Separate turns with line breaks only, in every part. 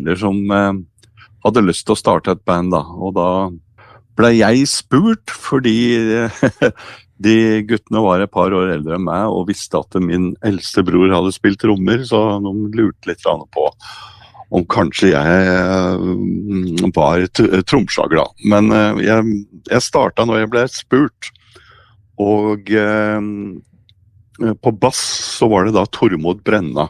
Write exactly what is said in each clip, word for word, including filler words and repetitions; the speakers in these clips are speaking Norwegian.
venner som eh, hadde lyst til å starte et band da, og da ble jeg spurt fordi de guttene var et par år eldre enn meg og visste at min eldste bror hadde spilt trommer, så de lurte litt på om kanskje jeg var tromslager da. Men jeg, jeg startet når jeg ble spurt, og eh, på bass så var det da Tormod Brenna.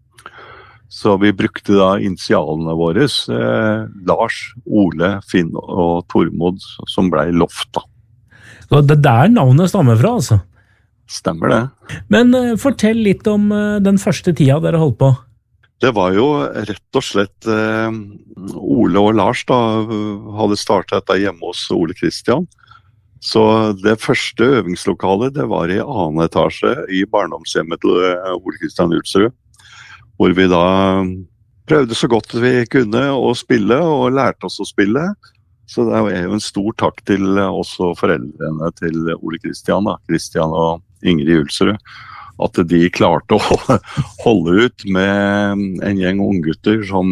Så vi brukte da initialene våre, eh, Lars, Ole, Finn og Tormod, som ble Loft da.
Så det der navnet stammer fra, altså?
Stemmer det.
Men eh, fortell litt om eh, den første tida dere holdt på.
Det var jo rett og slett eh, Ole og Lars da hadde startet dette hjemme hos Ole Kristian. Så det første øvingslokalet det var i annen etasje i barndomshjemmet til Ole Kristian Ulsrud, hvor vi da prøvde så godt vi kunne å spille og lærte oss å spille. Så det er jo en stor takk til også foreldrene til Ole Kristian, da, Kristian og Ingrid Ulsrud, at de klarte å holde ut med en gjeng unggutter som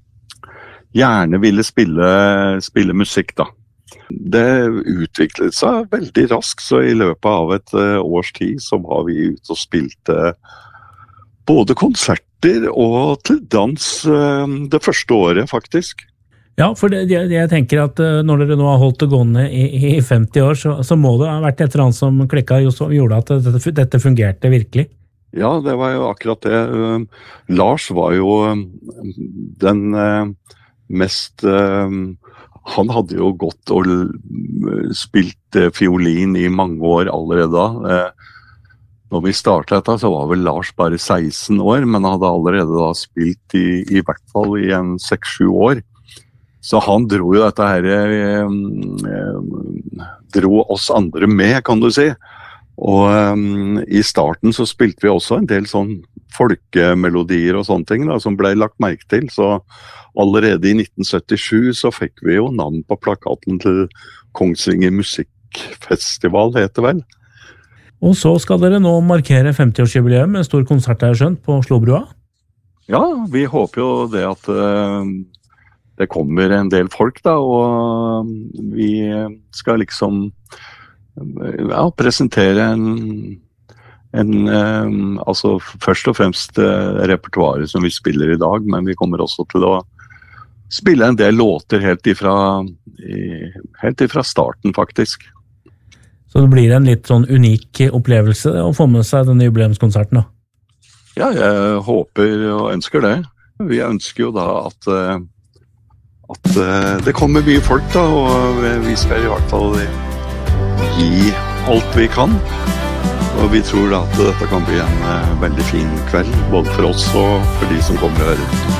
gjerne ville spille, spille musikk da. Det utviklet seg veldig raskt, så i løpet av et års tid så var vi ute og spilte både konserter og til dans det første året faktisk.
Ja, for det, jeg, jeg tenker at når dere nå har holdt det gående i, i femti år, så, så må det ha vært et eller annet som klikket, som gjorde at dette, dette fungerte virkelig.
Ja, det var jo akkurat det. Uh, Lars var jo um, den uh, mest... Uh, han hadde jo gått og spilt uh, fiolin i mange år allerede da. Uh, når vi startet dette, så var vel Lars bare seksten år, men han hadde allerede da spilt i, i hvert fall i en seks sju år. Så han dro jo dette her, eh, dro oss andre med, kan du si. Og eh, i starten så spilte vi også en del sånn folkemelodier og sånne ting da, som ble lagt merke til. Så allerede i nitten syttisju så fikk vi jo navn på plakaten til Kongsvinger Musikkfestival, heter det vel.
Og så skal dere nå markere femti-årsjubileum med en stor konsert der skjønt på Slåbrua?
Ja, vi håper jo det at... Eh, Det kommer en del folk da, og vi skal liksom ja, presentere en, en um, altså først og fremst uh, repertoaret som vi spiller i dag, men vi kommer også til å spille en del låter helt ifra, i, helt ifra starten faktisk.
Så det blir en litt sånn unik opplevelse å få med seg denne jubileumskonserten da?
Ja, jeg håper og ønsker det. Vi ønsker jo da at uh, at uh, det kommer mye folk da, og vi skal i hvert fall gi alt vi kan. Og vi tror da at dette kan bli en uh, veldig fin kveld, både for oss og for de som kommer og hører.